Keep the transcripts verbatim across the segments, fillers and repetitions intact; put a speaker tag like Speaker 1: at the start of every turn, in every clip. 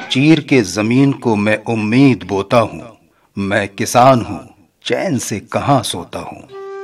Speaker 1: चीर के जमीन को मैं उम्मीद बोता हूँ। मैं किसान हूँ, चैन से कहाँ सोता हूँ।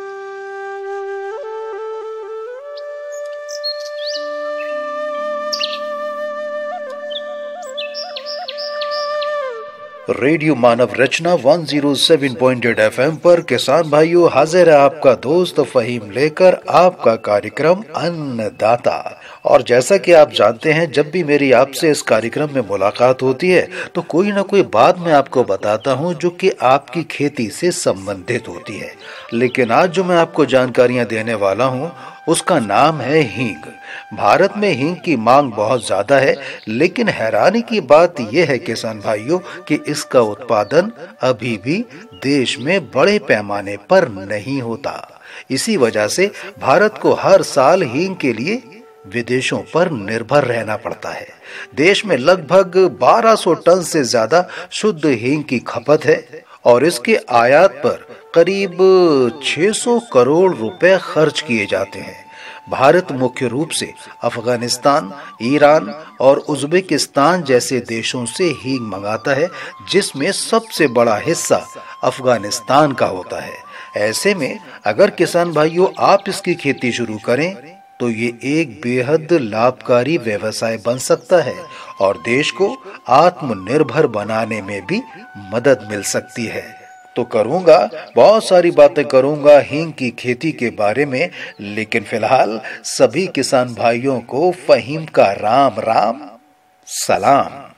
Speaker 2: रेडियो मानव रचना एक सौ सात पॉइंट आठ एफएम पर किसान भाइयों, हाजिर है आपका दोस्त फहीम लेकर आपका कार्यक्रम अन्नदाता। और जैसा कि आप जानते हैं, जब भी मेरी आपसे इस कार्यक्रम में मुलाकात होती है तो कोई ना कोई बात मैं आपको बताता हूं जो कि आपकी खेती से संबंधित होती है। लेकिन आज जो मैं आपको जानकारियां देने वाला हूं उसका नाम है हींग। भारत में हींग की मांग बहुत ज्यादा है, लेकिन हैरानी की बात यह है किसान भाइयों कि इसका उत्पादन अभी भी देश में बड़े पैमाने पर नहीं होता। इसी वजह से भारत को हर साल हींग के लिए विदेशों पर निर्भर रहना पड़ता है। देश में लगभग बारह सौ टन से ज्यादा शुद्ध हींग की खपत है और इसके आयात पर करीब छह सौ करोड़ रुपए खर्च किए जाते हैं। भारत मुख्य रूप से अफगानिस्तान, ईरान और उज्बेकिस्तान जैसे देशों से हींग मंगाता है, जिसमें सबसे बड़ा हिस्सा अफगानिस्तान का होता है। ऐसे में अगर किसान भाइयों आप इसकी खेती शुरू करें तो ये एक बेहद लाभकारी व्यवसाय बन सकता है और देश को आत्मनिर्भर बनाने में भी मदद मिल सकती है। तो करूंगा, बहुत सारी बातें करूंगा हींग की खेती के बारे में, लेकिन फिलहाल सभी किसान भाइयों को फहीम का राम राम सलाम।